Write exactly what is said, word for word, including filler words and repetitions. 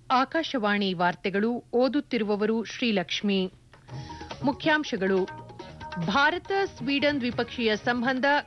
ಆಕಾಶವಾಣಿ ವಾರ್ತೆಗಳು ಓದುತ್ತಿರುವವರು ಶ್ರೀಲಕ್ಷ್ಮಿ. ಮುಖ್ಯಾಂಶಗಳು: ಭಾರತ ಸ್ವೀಡನ್ ದ್ವಿಪಕ್ಷೀಯ ಸಂಬಂಧ